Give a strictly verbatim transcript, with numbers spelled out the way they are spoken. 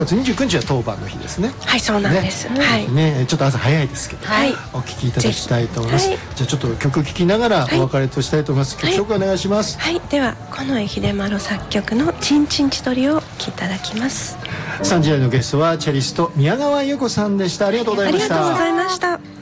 しがつにじゅうくにちは当番の日ですね。 はい、そうなんです。 ね、 はい。 ね、ちょっと朝早いですけど、 はい、 お聞きいただきたいと思います。 はい、 じゃあちょっと曲聴きながらお別れとしたいと思います。はい、曲紹介お願いします。 はい、では近衛秀麿作曲のちんちん千鳥をお聴きいただきます。 さんじ台のゲストはチェリスト宮川優子さんでした。ありがとうございました。 ありがとうございました。